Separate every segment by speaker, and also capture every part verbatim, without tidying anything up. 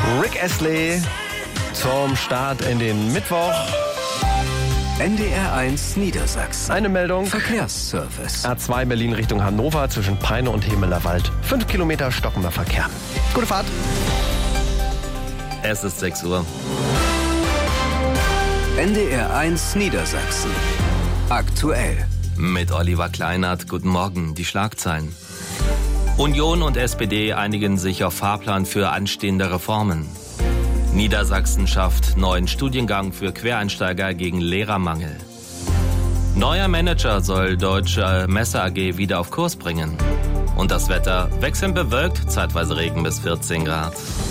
Speaker 1: Rick Astley zum Start in den Mittwoch.
Speaker 2: N D R eins Niedersachsen.
Speaker 1: Eine Meldung.
Speaker 2: Verkehrsservice.
Speaker 1: A zwei Berlin Richtung Hannover zwischen Peine und Hemelerwald. Fünf Kilometer stockender Verkehr. Gute Fahrt.
Speaker 3: Es ist sechs Uhr.
Speaker 2: N D R eins Niedersachsen. Aktuell.
Speaker 3: Mit Oliver Kleinert. Guten Morgen. Die Schlagzeilen. Union und S P D einigen sich auf Fahrplan für anstehende Reformen. Niedersachsen schafft neuen Studiengang für Quereinsteiger gegen Lehrermangel. Neuer Manager soll Deutsche Messe A G wieder auf Kurs bringen. Und das Wetter wechselnd bewölkt, zeitweise Regen bis vierzehn Grad.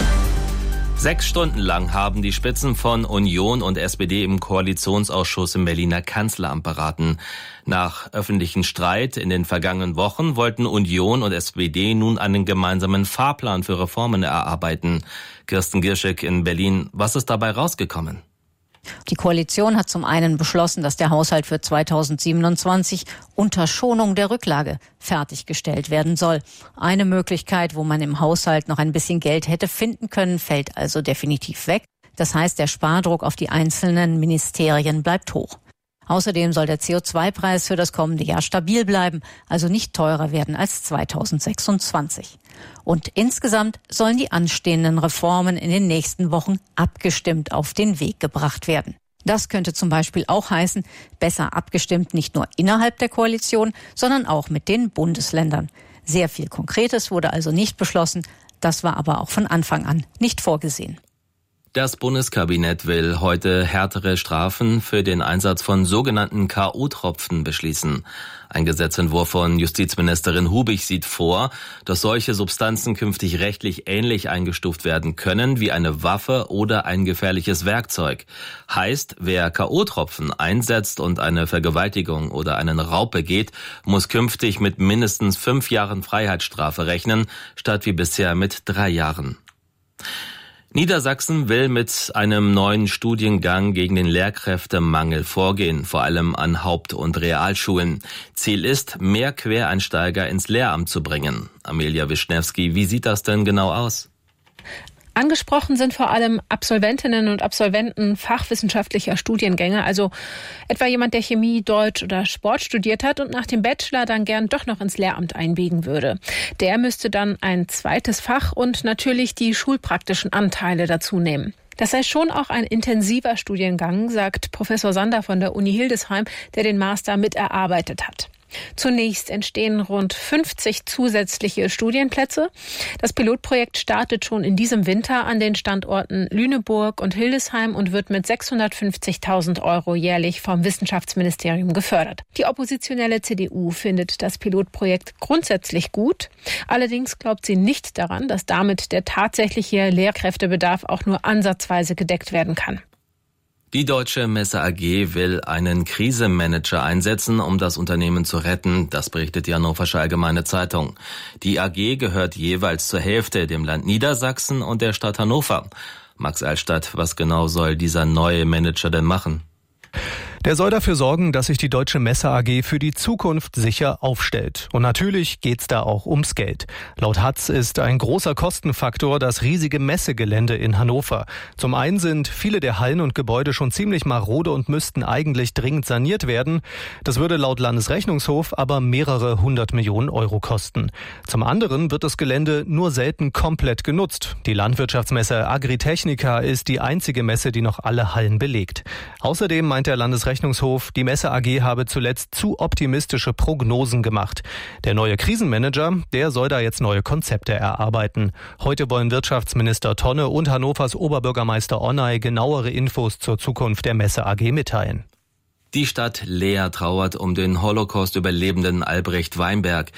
Speaker 3: Sechs Stunden lang haben die Spitzen von Union und S P D im Koalitionsausschuss im Berliner Kanzleramt beraten. Nach öffentlichen Streit in den vergangenen Wochen wollten Union und S P D nun einen gemeinsamen Fahrplan für Reformen erarbeiten. Kirsten Gierschek in Berlin, was ist dabei rausgekommen?
Speaker 4: Die Koalition hat zum einen beschlossen, dass der Haushalt für zweitausendsiebenundzwanzig unter Schonung der Rücklage fertiggestellt werden soll. Eine Möglichkeit, wo man im Haushalt noch ein bisschen Geld hätte finden können, fällt also definitiv weg. Das heißt, der Spardruck auf die einzelnen Ministerien bleibt hoch. Außerdem soll der C O zwei Preis für das kommende Jahr stabil bleiben, also nicht teurer werden als zweitausendsechsundzwanzig. Und insgesamt sollen die anstehenden Reformen in den nächsten Wochen abgestimmt auf den Weg gebracht werden. Das könnte zum Beispiel auch heißen, besser abgestimmt nicht nur innerhalb der Koalition, sondern auch mit den Bundesländern. Sehr viel Konkretes wurde also nicht beschlossen, das war aber auch von Anfang an nicht vorgesehen.
Speaker 3: Das Bundeskabinett will heute härtere Strafen für den Einsatz von sogenannten K O-Tropfen beschließen. Ein Gesetzentwurf von Justizministerin Hubig sieht vor, dass solche Substanzen künftig rechtlich ähnlich eingestuft werden können wie eine Waffe oder ein gefährliches Werkzeug. Heißt, wer K O-Tropfen einsetzt und eine Vergewaltigung oder einen Raub begeht, muss künftig mit mindestens fünf Jahren Freiheitsstrafe rechnen, statt wie bisher mit drei Jahren. Niedersachsen will mit einem neuen Studiengang gegen den Lehrkräftemangel vorgehen, vor allem an Haupt- und Realschulen. Ziel ist, mehr Quereinsteiger ins Lehramt zu bringen. Amelia Wischnewski, wie sieht das denn genau aus?
Speaker 5: Angesprochen sind vor allem Absolventinnen und Absolventen fachwissenschaftlicher Studiengänge, also etwa jemand, der Chemie, Deutsch oder Sport studiert hat und nach dem Bachelor dann gern doch noch ins Lehramt einbiegen würde. Der müsste dann ein zweites Fach und natürlich die schulpraktischen Anteile dazu nehmen. Das sei schon auch ein intensiver Studiengang, sagt Professor Sander von der Uni Hildesheim, der den Master mit erarbeitet hat. Zunächst entstehen rund fünfzig zusätzliche Studienplätze. Das Pilotprojekt startet schon in diesem Winter an den Standorten Lüneburg und Hildesheim und wird mit sechshundertfünfzigtausend Euro jährlich vom Wissenschaftsministerium gefördert. Die oppositionelle C D U findet das Pilotprojekt grundsätzlich gut. Allerdings glaubt sie nicht daran, dass damit der tatsächliche Lehrkräftebedarf auch nur ansatzweise gedeckt werden kann.
Speaker 3: Die Deutsche Messe A G will einen Krisenmanager einsetzen, um das Unternehmen zu retten. Das berichtet die Hannoversche Allgemeine Zeitung. Die A G gehört jeweils zur Hälfte dem Land Niedersachsen und der Stadt Hannover. Max Altstadt, was genau soll dieser neue Manager denn machen?
Speaker 6: Der soll dafür sorgen, dass sich die Deutsche Messe A G für die Zukunft sicher aufstellt. Und natürlich geht's da auch ums Geld. Laut Hatz ist ein großer Kostenfaktor das riesige Messegelände in Hannover. Zum einen sind viele der Hallen und Gebäude schon ziemlich marode und müssten eigentlich dringend saniert werden. Das würde laut Landesrechnungshof aber mehrere hundert Millionen Euro kosten. Zum anderen wird das Gelände nur selten komplett genutzt. Die Landwirtschaftsmesse Agritechnica ist die einzige Messe, die noch alle Hallen belegt. Außerdem meint der Landesrechnungshof, die Messe A G habe zuletzt zu optimistische Prognosen gemacht. Der neue Krisenmanager, der soll da jetzt neue Konzepte erarbeiten. Heute wollen Wirtschaftsminister Tonne und Hannovers Oberbürgermeister Onay genauere Infos zur Zukunft der Messe A G mitteilen.
Speaker 3: Die Stadt Leer trauert um den Holocaust-Überlebenden Albrecht Weinberg.